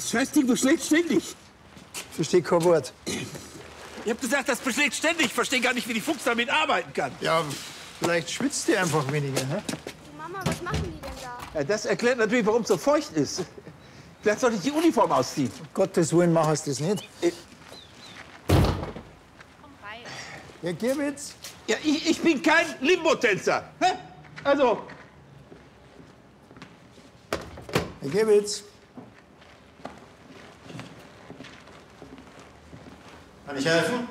Das Scheißding beschlägt ständig. Ich verstehe kein Wort. Ich hab gesagt, das beschlägt ständig. Ich verstehe gar nicht, wie die Fuchs damit arbeiten kann. Ja, vielleicht schwitzt die einfach weniger, ne? Du Mama, was machen die denn da? Ja, das erklärt natürlich, warum es so feucht ist. Vielleicht sollte ich die Uniform ausziehen. Um Gottes Willen machst du das nicht. Komm rein. Ja, Gierwitz. Ja, ich bin kein Limbo-Tänzer. Hä? Also, Herr Gierwitz. Kann ich helfen?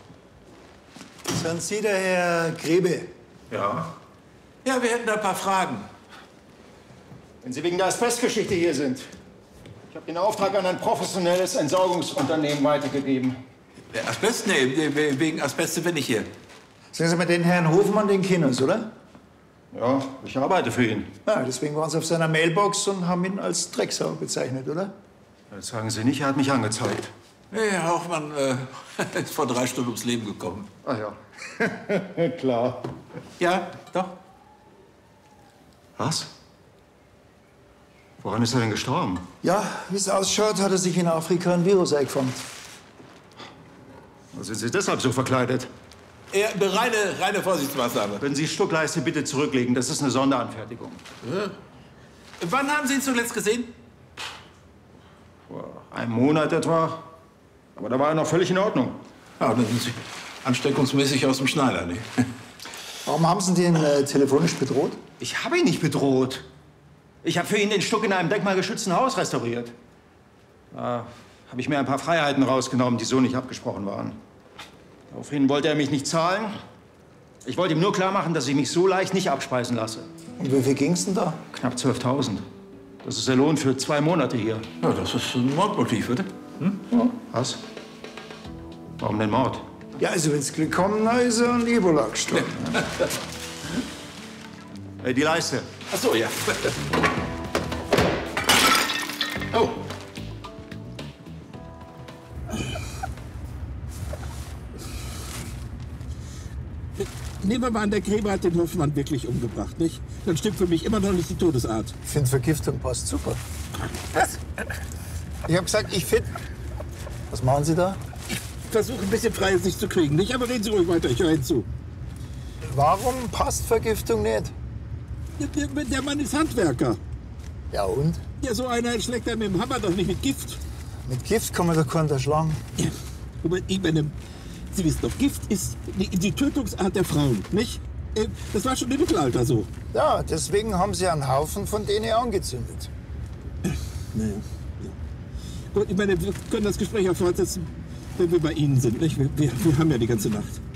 Sind Sie der Herr Grebe? Ja. ja, wir hätten da ein paar Fragen. Wenn Sie wegen der Asbestgeschichte hier sind. Ich habe den Auftrag an ein professionelles Entsorgungsunternehmen weitergegeben. Asbest? Nee, wegen Asbest bin ich hier. Sagen Sie mal den Herrn Hofmann, den Kinders, oder? Ja, ich arbeite für ihn. Ja, deswegen waren Sie auf seiner Mailbox und haben ihn als Drecksau bezeichnet, oder? Das sagen Sie nicht, er hat mich angezeigt. Nee, Herr Hochmann ist vor 3 Stunden ums Leben gekommen. Ah ja, klar. Ja, doch. Was? Woran ist er denn gestorben? Ja, wie es ausschaut, hat er sich in Afrika ein Virus eingefangen. Sind Sie deshalb so verkleidet? Ja, reine Vorsichtsmaßnahme. Würden Sie die Stuckleiste bitte zurücklegen? Das ist eine Sonderanfertigung. Wann haben Sie ihn zuletzt gesehen? Vor einem Monat etwa. Aber da war er noch völlig in Ordnung. Ja, dann sind Sie ansteckungsmäßig aus dem Schneider, ne? Warum haben Sie den telefonisch bedroht? Ich habe ihn nicht bedroht. Ich habe für ihn den Stuck in einem denkmalgeschützten Haus restauriert. Da habe ich mir ein paar Freiheiten rausgenommen, die so nicht abgesprochen waren. Daraufhin wollte er mich nicht zahlen. Ich wollte ihm nur klar machen, dass ich mich so leicht nicht abspeisen lasse. Und wie viel ging's denn da? Knapp 12.000. Das ist der Lohn für 2 Monate hier. Ja, das ist ein Mordmotiv, oder? Ja. Was? Warum denn Mord? Ja, also wenn's Glück kommen, dann ist er an Ebola gestorben. Die Leiste. Ach so, ja. Oh. Nehmen wir mal an, der Gräber hat den Hofmann wirklich umgebracht, nicht? Dann stimmt für mich immer noch nicht die Todesart. Ich finde, Vergiftung passt super. Was? Ich habe gesagt, ich finde... Was machen Sie da? Ich versuche ein bisschen freie Sicht zu kriegen, nicht? Aber reden Sie ruhig weiter, ich höre Ihnen zu. Warum passt Vergiftung nicht? Der Mann ist Handwerker. Ja und? Ja, so einer schlägt er mit dem Hammer doch nicht mit Gift. Mit Gift kann man doch keinen erschlagen. Ja, aber ich meine, Sie wissen doch, Gift ist die Tötungsart der Frauen, nicht? Das war schon im Mittelalter so. Ja, deswegen haben Sie einen Haufen von denen angezündet. Naja, ja. Gut, ich meine, wir können das Gespräch auch fortsetzen, wenn wir bei Ihnen sind, nicht? Wir haben ja die ganze Nacht.